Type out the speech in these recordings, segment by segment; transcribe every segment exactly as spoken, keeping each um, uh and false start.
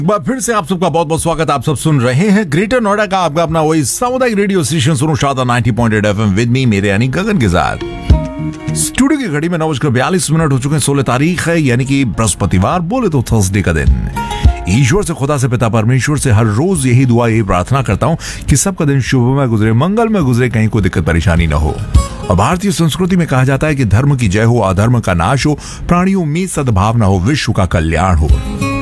एक बार फिर से आप सबका बहुत बहुत स्वागत। आप सब सुन रहे हैं ग्रेटर नोएडा का आपका अपना वही सामुदायिक रेडियो स्टेशन सुनो शादा ninety point eight FM with me मेरे यानी गगन के साथ। स्टूडियो की घड़ी में नौ बजकर बयालीस मिनट हो चुके हैं। सोलह तारीख है यानी कि बृहस्पतिवार, बोले तो थर्सडे का दिन। ईश्वर से, खुदा से, पिता परमेश्वर से हर रोज यही दुआ यही प्रार्थना करता हूँ कि सबका दिन शुभ में गुजरे, मंगल में गुजरे, कहीं कोई दिक्कत परेशानी न हो। और भारतीय संस्कृति में कहा जाता है कि धर्म की जय हो, अधर्म का नाश हो, प्राणियों में सद्भावना हो, विश्व का कल्याण हो।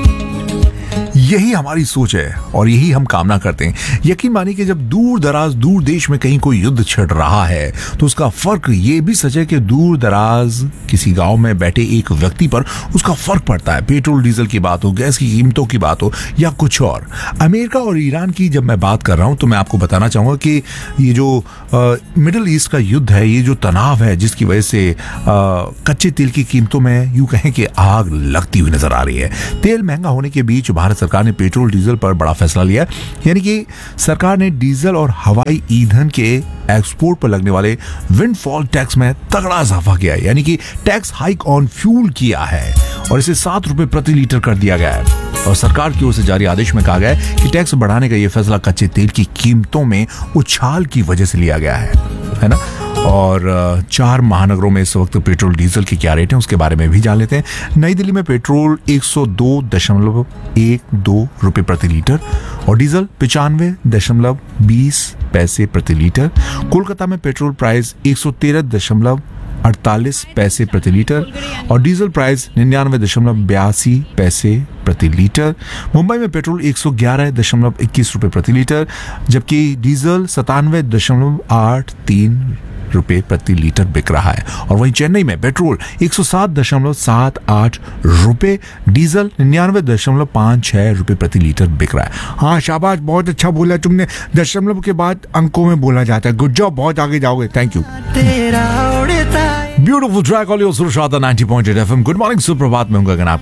यही हमारी सोच है और यही हम कामना करते हैं। यकीन मानिए कि जब दूर दराज दूर देश में कहीं कोई युद्ध छिड़ रहा है तो उसका फर्क ये भी सच है कि दूर दराज किसी गांव में बैठे एक व्यक्ति पर उसका फर्क पड़ता है। पेट्रोल डीजल की बात हो, गैस की कीमतों की बात हो या कुछ और। अमेरिका और ईरान की जब मैं बात कर रहा हूं तो मैं आपको बताना चाहूंगा कि ये जो मिडिल ईस्ट का युद्ध है, ये जो तनाव है जिसकी वजह से आ, कच्चे तेल की कीमतों में यूं कहें कि आग लगती हुई नजर आ रही है। तेल महंगा होने के बीच भारत सरकार ने पेट्रोल डीजल पर बड़ा फैसला लिया, यानी कि सरकार ने डीजल और हवाई ईंधन के एक्सपोर्ट पर लगने वाले विंडफॉल टैक्स में तगड़ा इजाफा किया है, यानी कि टैक्स हाइक ऑन फ्यूल किया है और इसे सात रुपए प्रति लीटर कर दिया गया है। और सरकार की ओर से जारी आदेश में कहा गया है कि टैक्स बढ़ाने का यह फैसला कच्चे तेल की कीमतों में उछाल की वजह से लिया गया है, है ना। और चार महानगरों में इस वक्त पेट्रोल डीजल की क्या रेट है उसके बारे में भी जान लेते हैं। नई दिल्ली में पेट्रोल एक सौ दो दशमलव एक दो रुपए प्रति लीटर और डीजल पिचानवे दशमलव बीस पैसे प्रति लीटर। कोलकाता में पेट्रोल प्राइस एक सौ तेरह दशमलव अड़तालीस पैसे प्रति लीटर और डीजल प्राइस निन्यानवे दशमलव बयासी पैसे प्रति लीटर। मुंबई में पेट्रोल एक सौ ग्यारह दशमलव इक्कीस रुपए प्रति लीटर जबकि डीजल सतानवे दशमलव आठ तीन रुपए प्रति लीटर बिक रहा है। और वहीं चेन्नई में पेट्रोल एक सौ सात दशमलव सात आठ रुपए, डीजल निन्यानवे दशमलव पाँच छह रुपए प्रति लीटर बिक रहा है। हाँ शाबाश, बहुत अच्छा बोला तुमने। दशमलव के बाद अंकों में बोला जाता है। गुड जॉब, बहुत आगे जाओगे। Thank you. Beautiful track all your सुनो शादा ninety point eight FM. Good morning, सुप्रभात में हूं गगन।